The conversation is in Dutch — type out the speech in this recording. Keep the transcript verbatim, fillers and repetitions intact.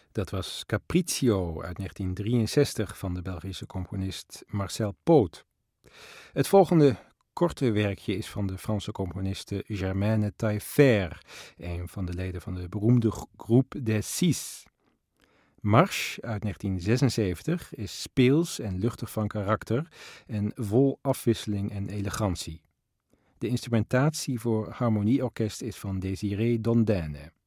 Dat was Capriccio uit negentien drieënzestig van de Belgische componist Marcel Paut. Het volgende korte werkje is van de Franse componiste Germaine Taillefer, een van de leden van de beroemde groep des Six. Marche uit negentien zesenzeventig is speels en luchtig van karakter en vol afwisseling en elegantie. De instrumentatie voor harmonieorkest is van Désiré Dondaine.